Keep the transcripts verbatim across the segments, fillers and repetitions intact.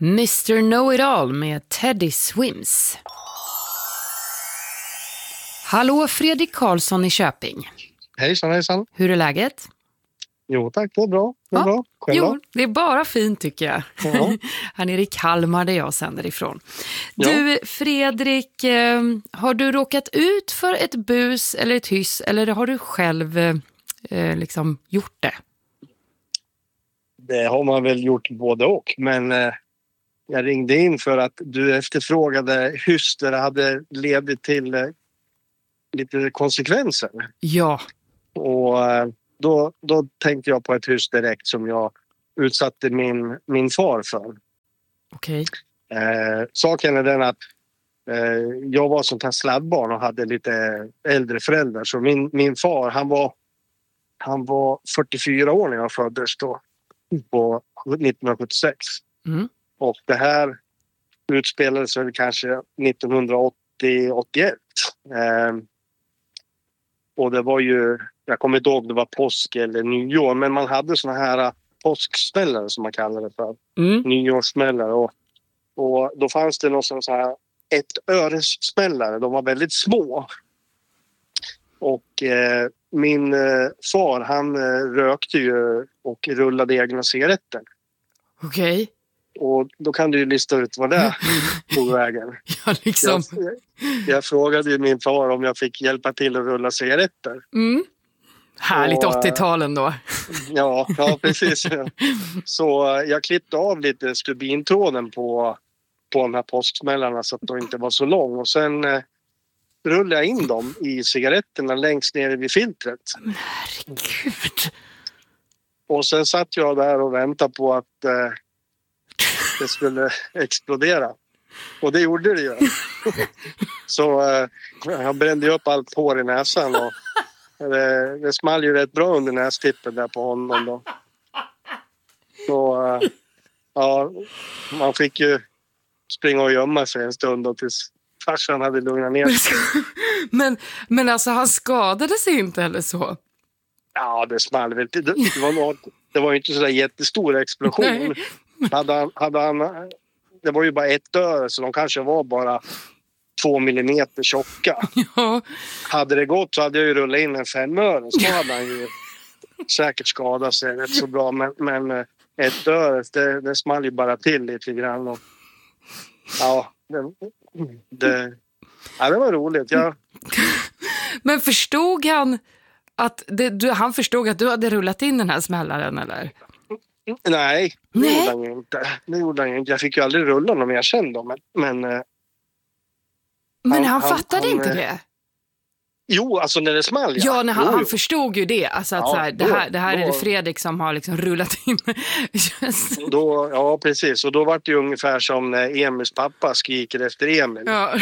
mister Know-It-All med Teddy Swims. Hallå, Fredrik Karlsson i Köping. Hejsan, hejsan. Hur är läget? Jo tack, det är bra. Det är ja. bra. Jo, det är bara fint tycker jag. Ja. Här nere i Kalmar där jag sänder ifrån. Ja. Du Fredrik, eh, har du råkat ut för ett bus eller ett hyss eller har du själv eh, liksom gjort det? Det har man väl gjort både och, men eh, jag ringde in för att du efterfrågade hyss där det hade ledit till eh, lite konsekvenser. Ja. Och eh, då, då tänkte jag på ett hyss direkt som jag utsatte min, min far för. Okej. Eh, saken är den att eh, jag var sånt här sladdbarn och hade lite äldre föräldrar. Så min, min far, han var, han var fyrtiofyra år när jag föddes då. På nittonhundrasjuttiosex. Mm. Och det här utspelades väl kanske nittonhundraåttio åttioett. Eh, och det var ju, jag kommer inte ihåg det var påsk eller nyår, men man hade såna här påsksmällare som man kallar det för. Mm. Nyårssmällare. Och, och då fanns det någon sån här ett öressmällare. De var väldigt små. Och eh, min eh, far, han eh, rökte ju och rullade egna cigaretter. Okej. Och då kan du ju lista ut vad det är på vägen. Ja, liksom. Jag, jag frågade ju min far om jag fick hjälpa till att rulla cigaretter. Mm. Härligt och, åttio-talen då. Ja, ja precis. Så jag klippte av lite stubintråden på, på de här påsksmällarna så att de inte var så lång. Och sen eh, rullade jag in dem i cigaretterna längst ner vid filtret. Men herregud. Och sen satt jag där och väntade på att eh, det skulle explodera. Och det gjorde det ju. Så eh, jag brände upp allt hår i näsan och det, det small ju rätt bra under nästippen där på honom då. Så eh, ja, man fick ju springa och gömma sig en stund då tills farsan hade lugnat ner sig. Men, men alltså han skadade sig inte eller så? Ja, det small väl. Det, det var något, det var ju inte så där jättestor explosion. Nej. Hade han, hade han, det var ju bara ett öre så de kanske var bara två millimeter tjocka. Ja. Hade det gått så hade jag ju rullat in en femöre så hade han ju säkert skadat sig rätt så bra. Men, men ett öre, det, det small ju bara till lite grann. Och, ja, det, det, ja, det var roligt. Jag... Men förstod han att det, du, han förstod att du hade rullat in den här smällaren eller? Nej, det Nej. gjorde han ju inte. Det gjorde han ju inte. Jag fick ju aldrig rulla någon mer sen då. Men, men, eh, Men han, han- han- fattade han, inte eh, det? jo, alltså när det small. Ja, när han, Jo, han jo. förstod ju det. Alltså att Ja, så här, det då- här, det här är då- det Fredrik som har liksom rullat in. Yes. Då, ja, precis. Och då var det ju ungefär som när Emils pappa skriker efter Emil. Ja.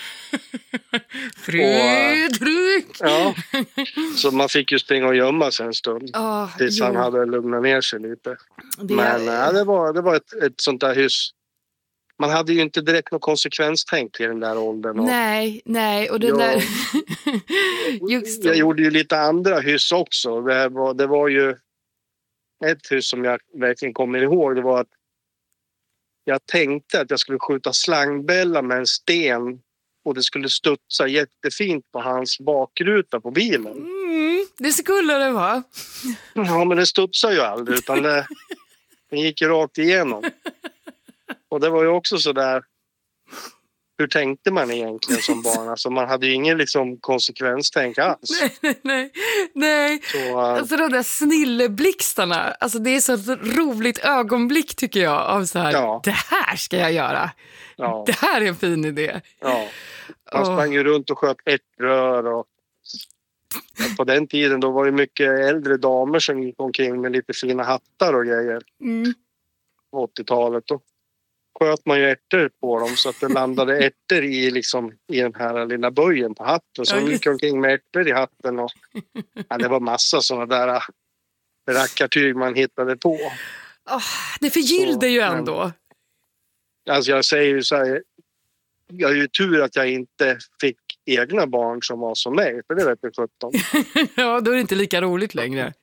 Fredrik! Ja. Så man fick ju springa och gömma sig en stund. Ja, Tills jo. han hade lugnat ner sig lite. Det- Men ja, det var, det var ett, ett sånt där hyss. Man hade ju inte direkt något konsekvenstänk i den där åldern. Och Nej, nej. Och den Ja. där... Just jag det. gjorde ju lite andra hyss också. Det var, det var ju ett hyss som jag verkligen kommer ihåg. Det var att jag tänkte att jag skulle skjuta slangbälla med en sten och det skulle studsa jättefint på hans bakruta på bilen. Mm, det skulle det vara. Ja, men det studsade ju aldrig utan det, det gick ju rakt igenom. Och det var ju också så där, hur tänkte man egentligen som barn? Alltså man hade ju ingen liksom konsekvenstänk alls. Nej, nej, nej. nej. Så, äh, Alltså de där snilleblixtarna. Alltså det är så ett roligt ögonblick tycker jag. Av så här, Ja. det här ska jag göra. ja, Det här är en fin idé. ja. Man Åh. sprang ju runt och sköt ärtrör och på den tiden då var det mycket äldre damer som gick omkring med lite fina hattar och grejer. Mm. På åttiotalet då sköt man ju ärtor på dem så att det landade ärtor i, liksom, i den här lilla böjen på hatten. Så Ja, de just. gick omkring med ärtor i hatten. Och, ja, det var massa sådana där rackartyg man hittade på. Oh, det förgyllde ju men- ändå. Alltså jag säger ju så här, jag är ju tur att jag inte fick egna barn som var som mig. För det vet jag sjutton. Ja, då är det inte lika roligt längre.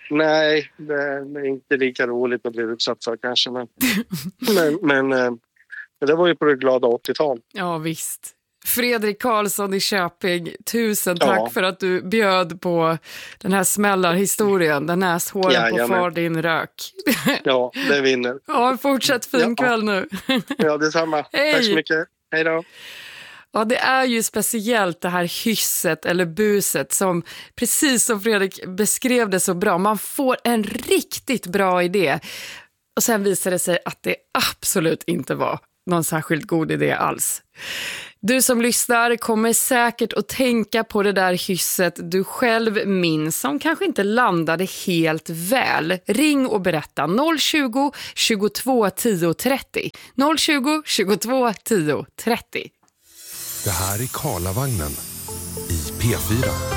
Nej, det är inte lika roligt att bli utsatt för kanske. Men, men, men eh, det var ju på det glada åttiotalet. Ja, visst. Fredrik Karlsson i Köping, tusen tack Ja. för att du bjöd på den här smällarhistorien, den näshåren Ja, på jamen. far din rök. Ja, det vinner. Ja, fortsätt fin Ja. kväll nu. Ja, detsamma. Hej. Tack så mycket. Hej då. Ja, det är ju speciellt det här hysset eller buset som, precis som Fredrik beskrev det så bra, man får en riktigt bra idé. Och sen visar det sig att det absolut inte var någon särskilt god idé alls. Du som lyssnar kommer säkert att tänka på det där hysset du själv minns som kanske inte landade helt väl. Ring och berätta noll tjugo, tjugotvå, tio, trettio. noll tjugo, tjugotvå, tio, trettio. Det här är Karlavagnen i P fyra.